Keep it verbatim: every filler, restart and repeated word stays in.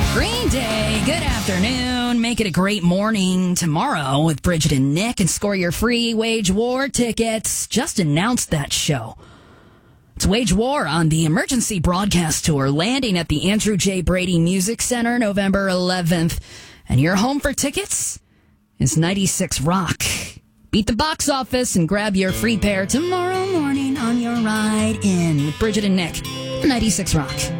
Green Day, good afternoon. Make it a great morning tomorrow with Bridget and Nick, and score your free Wage War tickets. Just announced that show. It's Wage War on the Emergency Broadcast Tour, landing at the Andrew J. Brady Music Center November eleventh. And your home for tickets is ninety-six Rock. Beat the box office and grab your free pair tomorrow morning on your ride in with Bridget and Nick, ninety-six Rock.